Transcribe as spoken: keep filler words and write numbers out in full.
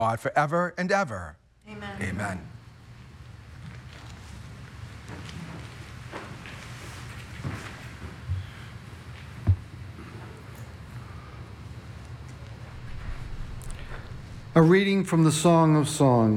God forever and ever. Amen. Amen. A reading from the Song of Songs.